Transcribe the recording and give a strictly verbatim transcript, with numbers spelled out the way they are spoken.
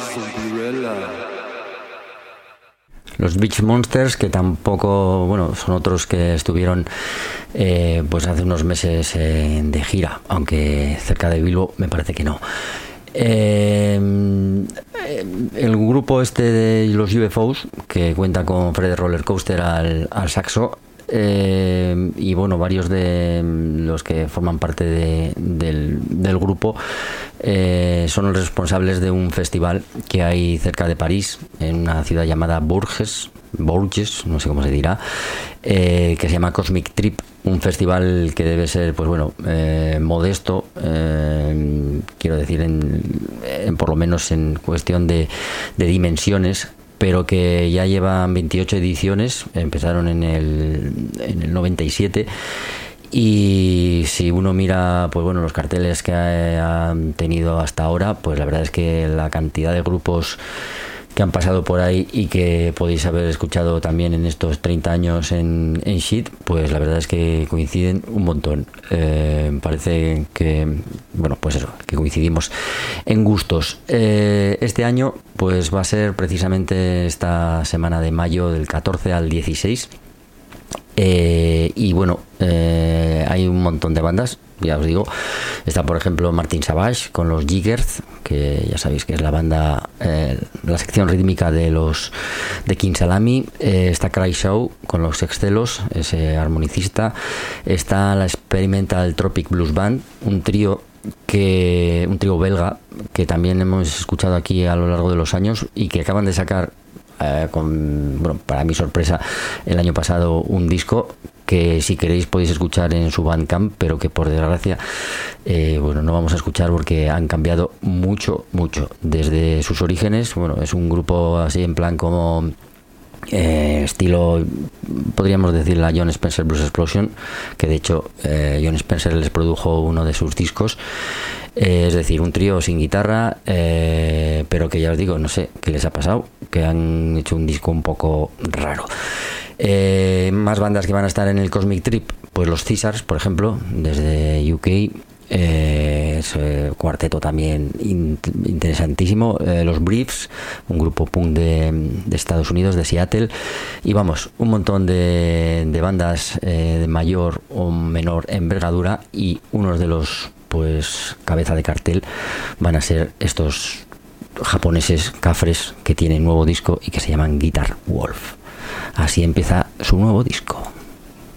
Los Beach Monsters, que tampoco, bueno, son otros que estuvieron eh, pues hace unos meses eh, de gira, aunque cerca de Bilbo me parece que no. Eh, el grupo este de los U F Os, que cuenta con Fred Roller Coaster al, al saxo, eh, y bueno, varios de los que forman parte de, del, del grupo eh, son los responsables de un festival que hay cerca de París, en una ciudad llamada Bourges, Bourges, no sé cómo se dirá, eh, que se llama Cosmic Trip, un festival que debe ser, pues bueno, eh, modesto, eh, quiero decir, en, en por lo menos en cuestión de, de dimensiones, pero que ya llevan veintiocho ediciones, empezaron en el, en el noventa y siete, y si uno mira, pues bueno, los carteles que han tenido hasta ahora, pues la verdad es que la cantidad de grupos que han pasado por ahí y que podéis haber escuchado también en estos treinta años en, en Shit, pues la verdad es que coinciden un montón. Eh, parece que, bueno, pues eso, que coincidimos en gustos. Eh, este año, pues va a ser precisamente esta semana de mayo, del catorce al dieciséis. Eh, y bueno, eh, hay un montón de bandas, ya os digo. Está, por ejemplo, Martin Savage con los Jiggers, que ya sabéis que es la banda, eh, la sección rítmica de los de King Salami. Eh, está Cry Show con los Excelos, ese armonicista. Está la Experimental Tropic Blues Band, un trío que un trío belga que también hemos escuchado aquí a lo largo de los años y que acaban de sacar, eh, con, bueno, para mi sorpresa, el año pasado un disco que si queréis podéis escuchar en su Bandcamp, pero que por desgracia eh, bueno, no vamos a escuchar porque han cambiado mucho, mucho desde sus orígenes. Bueno, es un grupo así en plan como eh, estilo, podríamos decir, la Jon Spencer Blues Explosion, que de hecho eh, Jon Spencer les produjo uno de sus discos. Eh, es decir, un trío sin guitarra, eh, pero que ya os digo, no sé qué les ha pasado, que han hecho un disco un poco raro. Eh, más bandas que van a estar en el Cosmic Trip, pues los Caesars, por ejemplo, desde U K, eh, es eh, cuarteto también in, interesantísimo. Eh, los Briefs, un grupo punk de, de Estados Unidos, de Seattle, y vamos, un montón de, de bandas eh, de mayor o menor envergadura, y unos de los, pues, cabeza de cartel van a ser estos japoneses cafres que tienen nuevo disco y que se llaman Guitar Wolf. Así empieza su nuevo disco.